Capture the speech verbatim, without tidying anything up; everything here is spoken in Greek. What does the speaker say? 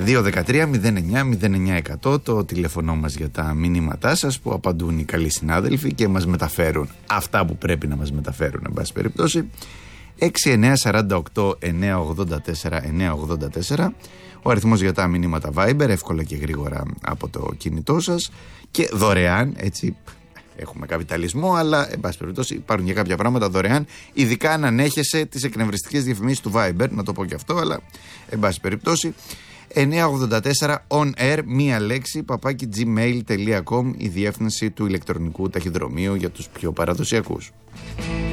δύο ένα τρία μηδέν εννιά μηδέν εννιά εκατό το τηλέφωνο μας για τα μηνύματά σας, που απαντούν οι καλοί συνάδελφοι και μας μεταφέρουν αυτά που πρέπει να μας μεταφέρουν, εν πάση περιπτώσει. έξι εννιά τέσσερα οκτώ εννιά ογδόντα τέσσερα εννιά ογδόντα τέσσερα ο αριθμός για τα μηνύματα Viber, εύκολα και γρήγορα από το κινητό σας και δωρεάν, έτσι. Έχουμε καπιταλισμό, αλλά εν πάση περιπτώσει υπάρχουν και κάποια πράγματα δωρεάν, ειδικά αν ανέχεσαι τις εκνευριστικές διαφημίσεις του Viber, να το πω και αυτό, αλλά εν πάση περιπτώσει. εννιά ογδόντα τέσσερα on air, μία λέξη, παπάκι gmail τελεία com, η διεύθυνση του ηλεκτρονικού ταχυδρομείου για τους πιο παραδοσιακούς.